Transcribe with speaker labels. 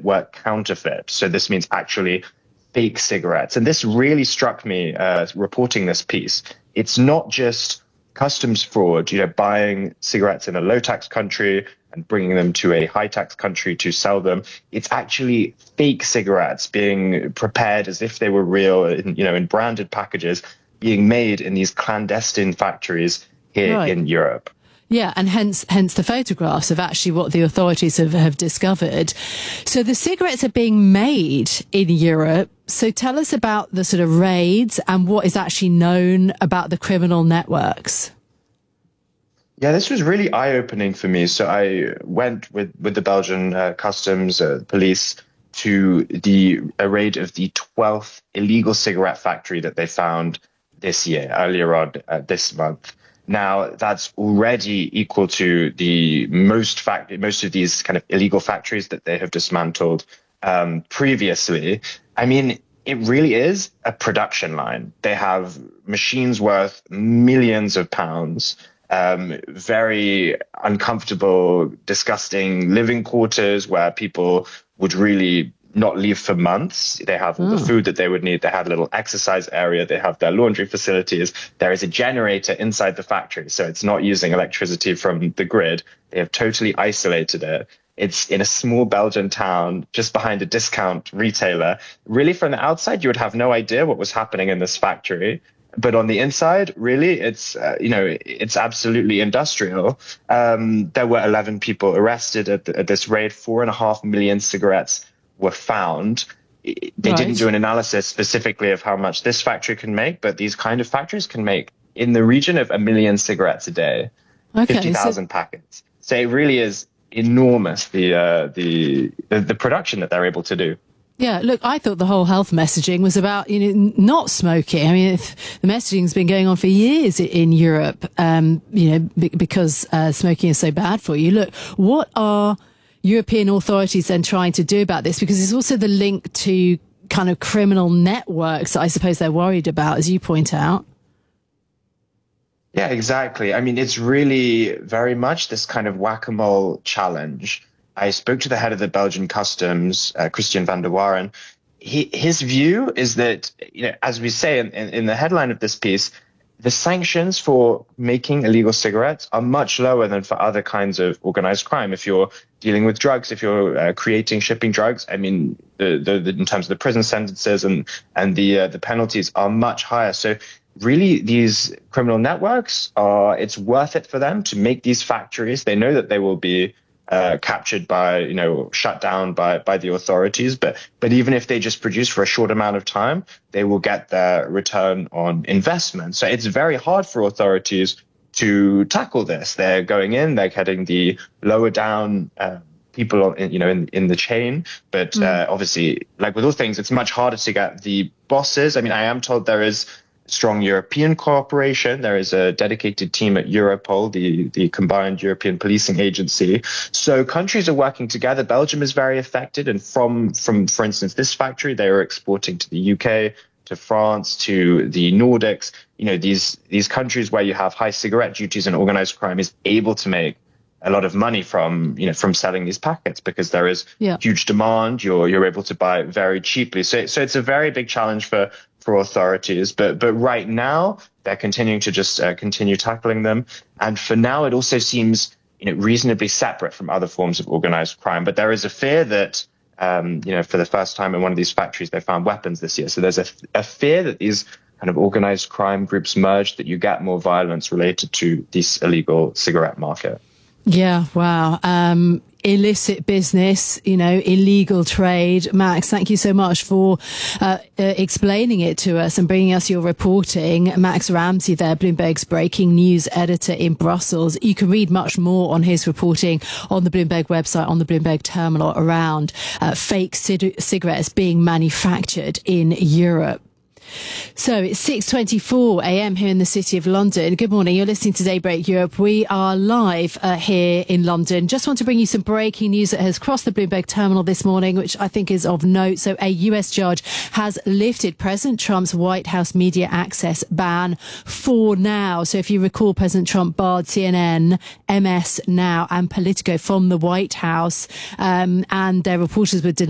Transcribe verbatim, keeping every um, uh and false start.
Speaker 1: were counterfeit. So this means actually fake cigarettes. And this really struck me uh, reporting this piece. It's not just customs fraud, you know, buying cigarettes in a low tax country and bringing them to a high tax country to sell them. It's actually fake cigarettes being prepared as if they were real, in, you know, in branded packages, being made in these clandestine factories here right. in Europe.
Speaker 2: Yeah, and hence hence the photographs of actually what the authorities have, have discovered. So the cigarettes are being made in Europe. So tell us about the sort of raids and what is actually known about the criminal networks.
Speaker 1: Yeah, this was really eye-opening for me. So I went with, with the Belgian uh, customs uh, police to the a raid of the twelfth illegal cigarette factory that they found this year, earlier on uh, this month. Now, that's already equal to the most fact, most of these kind of illegal factories that they have dismantled um, previously. I mean, it really is a production line. They have machines worth millions of pounds, um, very uncomfortable, disgusting living quarters where people would really not leave for months. They have all mm. the food that they would need. They have a little exercise area. They have their laundry facilities. There is a generator inside the factory, so it's not using electricity from the grid. They have totally isolated it. It's in a small Belgian town just behind a discount retailer. Really, from the outside, you would have no idea what was happening in this factory. But on the inside, really, it's, uh, you know, it's absolutely industrial. Um, there were eleven people arrested at, the, at this raid. Four and a half million cigarettes were found. They right. didn't do an analysis specifically of how much this factory can make, but these kind of factories can make in the region of a million cigarettes a day, okay, fifty thousand so- packets. So it really is enormous, the, uh, the, the, the production that they're able to do.
Speaker 2: Yeah, look, I thought the whole health messaging was about, you know, not smoking. I mean, if the messaging's been going on for years in Europe, um, you know, b- because uh, smoking is so bad for you. Look, what are European authorities then trying to do about this? Because there's also the link to kind of criminal networks that I suppose they're worried about, as you point out.
Speaker 1: Yeah, exactly. I mean, it's really very much this kind of whack-a-mole challenge. I spoke to the head of the Belgian customs, uh, Christian van der Waren. He, his view is that, you know, as we say in, in, in the headline of this piece, the sanctions for making illegal cigarettes are much lower than for other kinds of organized crime. If you're dealing with drugs, if you're uh, creating, shipping drugs, I mean, the, the, the, in terms of the prison sentences and, and the, uh, the penalties are much higher. So really, these criminal networks are, it's worth it for them to make these factories. They know that they will be Uh, captured by, you know, shut down by, by the authorities. But, but even if they just produce for a short amount of time, they will get their return on investment. So it's very hard for authorities to tackle this. They're going in, they're getting the lower down uh, people, in, you know, in, in the chain. But mm. uh, obviously, like with all things, it's much harder to get the bosses. I mean, I am told there is strong European cooperation. There is a dedicated team at Europol, the, the combined European policing agency. So countries are working together. Belgium is very affected. And from, from, for instance, this factory, they are exporting to the U K, to France, to the Nordics. You know, these, these countries where you have high cigarette duties and organized crime is able to make a lot of money from, you know, from selling these packets because there is yeah. huge demand. You're, you're able to buy it very cheaply. So, so it's a very big challenge for, for authorities. But, but right now they're continuing to just uh, continue tackling them. And for now, it also seems, you know, reasonably separate from other forms of organized crime. But there is a fear that, um, you know, for the first time in one of these factories, they found weapons this year. So there's a, a fear that these kind of organized crime groups merge, that you get more violence related to this illegal cigarette market.
Speaker 2: Yeah, wow. Um, illicit business, you know, illegal trade. Max, thank you so much for uh, uh, explaining it to us and bringing us your reporting. Max Ramsey there, Bloomberg's breaking news editor in Brussels. You can read much more on his reporting on the Bloomberg website, on the Bloomberg terminal, around uh, fake c- cigarettes being manufactured in Europe. So it's six twenty-four a.m. here in the City of London. Good morning. You're listening to Daybreak Europe. We are live uh, here in London. Just want to bring you some breaking news that has crossed the Bloomberg terminal this morning, which I think is of note. So a U S judge has lifted President Trump's White House media access ban for now. So if you recall, President Trump barred C N N, M S Now and Politico from the White House, um, and their reporters were denied